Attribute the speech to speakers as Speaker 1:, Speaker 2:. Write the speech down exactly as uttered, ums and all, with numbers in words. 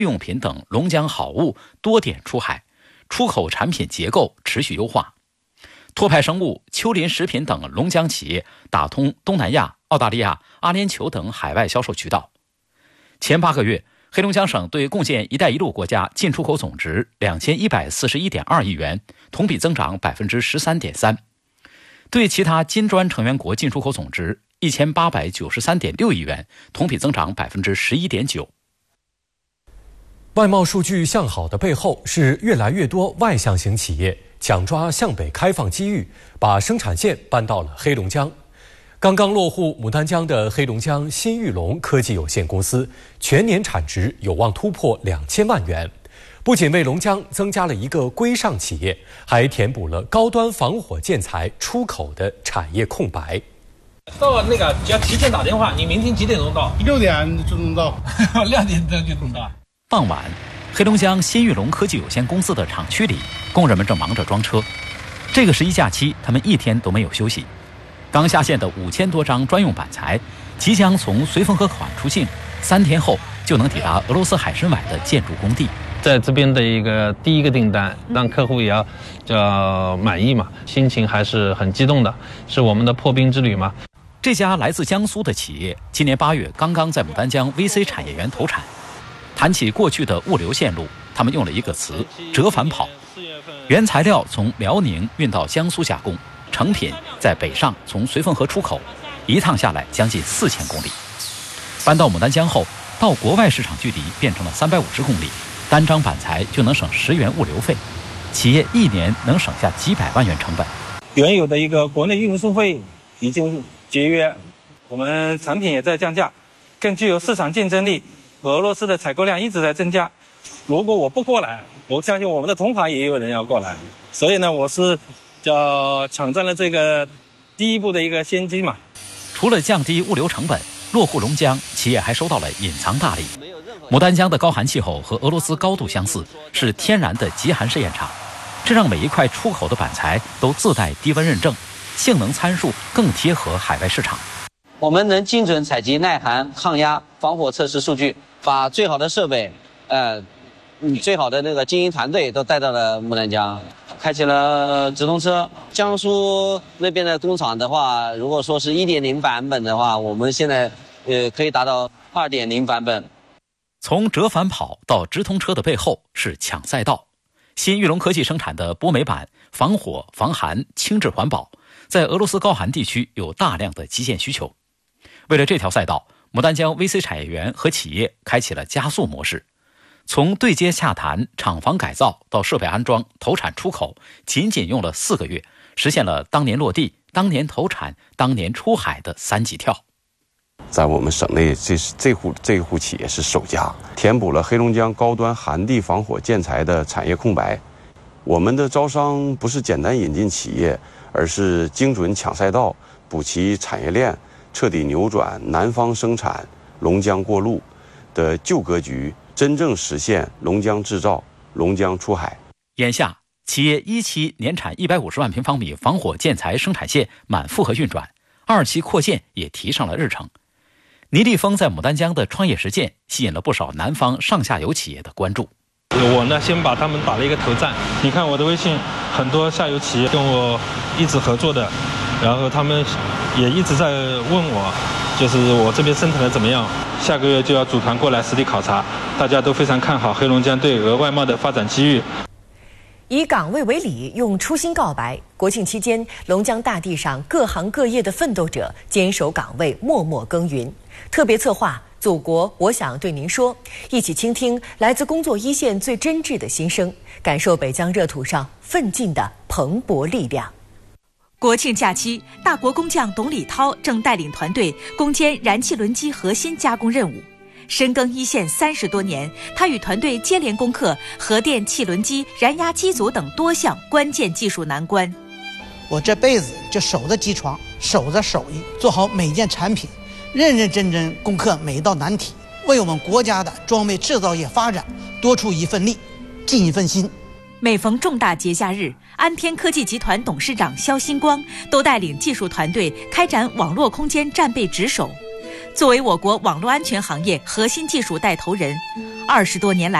Speaker 1: 用品等龙江好物多点出海，出口产品结构持续优化。托派生物、丘林食品等龙江企业打通东南亚、澳大利亚、阿联酋等海外销售渠道。前八个月，黑龙江省对共建“一带一路”国家进出口总值两千一百四十一点二亿元，同比增长百分之十三点三；对其他金砖成员国进出口总值一千八百九十三点六亿元，同比增长百分之十一点九。
Speaker 2: 外贸数据向好的背后，是越来越多外向型企业抢抓向北开放机遇，把生产线搬到了黑龙江。刚刚落户牡丹江的黑龙江新玉龙科技有限公司，全年产值有望突破两千万元。不仅为龙江增加了一个规上企业，还填补了高端防火建材出口的产业空白。
Speaker 3: 到那个只要提前打电话，你明天几点钟到？
Speaker 4: 六点就能到，
Speaker 3: 两点钟就能到。
Speaker 1: 傍晚，黑龙江新玉龙科技有限公司的厂区里，工人们正忙着装车。这个十一假期，他们一天都没有休息。刚下线的五千多张专用板材，即将从绥芬河口岸出境，三天后就能抵达俄罗斯海参崴的建筑工地。
Speaker 5: 在这边的一个第一个订单，让客户也要叫满意嘛，心情还是很激动的，是我们的破冰之旅嘛。
Speaker 1: 这家来自江苏的企业，今年八月刚刚在牡丹江 V C 产业园投产。谈起过去的物流线路，他们用了一个词“折返跑”。原材料从辽宁运到江苏加工，成品在北上从绥芬河出口，一趟下来将近四千公里。搬到牡丹江后，到国外市场距离变成了三百五十公里，单张板材就能省十元物流费，企业一年能省下几百万元成本。
Speaker 3: 原有的一个国内运输费已经节约，我们产品也在降价，更具有市场竞争力。俄罗斯的采购量一直在增加，如果我不过来，我相信我们的同行也有人要过来，所以呢，我是叫抢占了这个第一步的一个先机嘛。
Speaker 1: 除了降低物流成本，落户龙江，企业还收到了隐藏大礼。牡丹江的高寒气候和俄罗斯高度相似，是天然的极寒试验场，这让每一块出口的板材都自带低温认证，性能参数更贴合海外市场。
Speaker 6: 我们能精准采集耐寒、抗压、防火测试数据，把最好的设备，呃，嗯，最好的那个精英团队都带到了牡丹江，开启了直通车。江苏那边的工厂的话，如果说是 一点零 版本的话，我们现在呃可以达到 二点零 版本。
Speaker 1: 从折返跑到直通车的背后是抢赛道。新玉龙科技生产的波美板防火、防寒、轻质环保，在俄罗斯高寒地区有大量的基建需求。为了这条赛道，牡丹江 V C 产业园和企业开启了加速模式，从对接洽谈、厂房改造到设备安装、投产出口，仅仅用了四个月，实现了当年落地、当年投产、当年出海的三级跳。
Speaker 7: 在我们省内，这是这户这户企业是首家，填补了黑龙江高端寒地防火建材的产业空白。我们的招商不是简单引进企业，而是精准抢赛道，补齐产业链，彻底扭转南方生产、龙江过路的旧格局，真正实现龙江制造、龙江出海。
Speaker 1: 眼下，企业一期年产一百五十万平方米防火建材生产线满负荷运转，二期扩建也提上了日程。倪立峰在牡丹江的创业实践吸引了不少南方上下游企业的关注。
Speaker 5: 我呢，先把他们打了一个头战。你看我的微信，很多下游企业跟我一直合作的，然后他们也一直在问我，就是我这边生产的怎么样。下个月就要组团过来实地考察，大家都非常看好黑龙江对俄外贸的发展机遇。
Speaker 8: 以岗位为礼，用初心告白。国庆期间，龙江大地上各行各业的奋斗者坚守岗位，默默耕耘。特别策划《祖国，我想对您说》，一起倾听来自工作一线最真挚的心声，感受北疆热土上奋进的蓬勃力量。
Speaker 9: 国庆假期，大国工匠董礼涛正带领团队攻坚燃气轮机核心加工任务。深耕一线三十多年，他与团队接连攻克核电气轮机、燃压机组等多项关键技术难关。
Speaker 10: 我这辈子就守着机床，守着手艺，做好每件产品，认认真真攻克每一道难题，为我们国家的装备制造业发展多出一份力，尽一份心。
Speaker 9: 每逢重大节假日，安天科技集团董事长肖新光都带领技术团队开展网络空间战备值守。 作为我国网络安全行业核心技术带头人，二十多年来